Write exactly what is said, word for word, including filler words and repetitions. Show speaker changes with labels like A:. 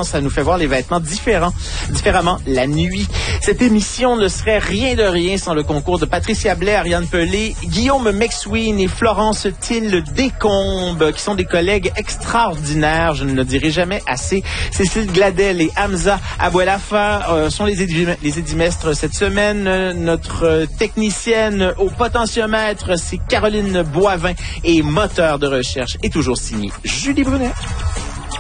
A: différent. Ça nous fait voir les vêtements différents, différemment la nuit. Cette émission ne serait rien de rien sans le concours de Patricia Blais, Ariane Pelé, Guillaume McSween et Florence Thiel Descombes, qui sont des collègues extraordinaires. Je ne le dirai jamais assez. Cécile Gladel et Hamza Abouelafa euh, sont les, édim- les édimestres cette semaine. Euh, notre technicienne au potentiomètre, c'est Caroline Boivin, et moteur de recherche est toujours signé Julie Brunet.